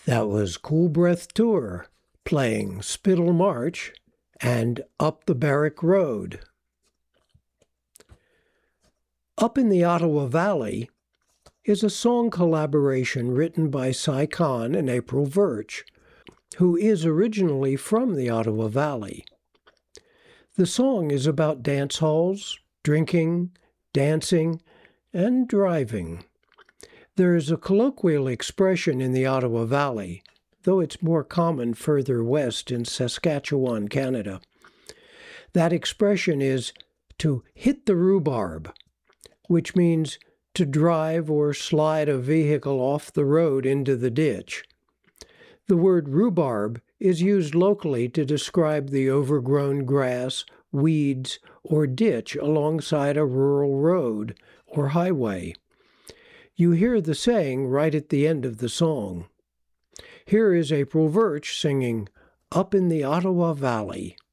That was Cool Breath Tour playing Spittle March and Up the Barrack Road. Up in the Ottawa Valley is a song collaboration written by Cy Kahn and April Virch, who is originally from the Ottawa Valley. The song is about dance halls, drinking, dancing, and driving. There is a colloquial expression in the Ottawa Valley, though it's more common further west in Saskatchewan, Canada. That expression is to hit the rhubarb, which means to drive or slide a vehicle off the road into the ditch. The word rhubarb is used locally to describe the overgrown grass, weeds, or ditch alongside a rural road or highway. You hear the saying right at the end of the song. Here is April Virch singing Up in the Ottawa Valley.